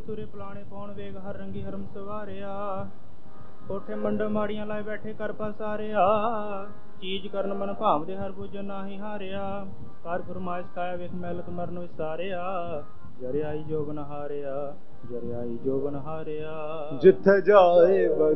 ਤੁਰੇ ਪਲਾਣੇ ਪਾਉਣ ਵੇਗ ਹਰ ਰੰਗੀ ਹਰਮ ਸਵਾਰਿਆ। ਕੋਠੇ ਮੰਡਪ ਮਾੜੀਆਂ ਲਾਏ ਬੈਠੇ ਕਰ ਪਸਾਰਿਆ। ਚੀਜ਼ ਕਰਨ ਮਨ ਭਾਵਦੇ ਹਰ ਬੁੱਝਣ ਨਾਹੀ ਹਾਰਿਆ। ਕਰ ਫਰਮਾਇਸ਼ ਕਾਇਆ ਵੇਖ ਮੈਲਤ ਮਰਨ ਵਿਸਾਰਿਆ। ਜਰਿਆਈ ਜੋਬਨ ਹਾਰਿਆ, ਜਰਿਆਈ ਜੋਬਨ ਹਾਰਿਆ। ਜਿੱਥੇ ਜਾਏ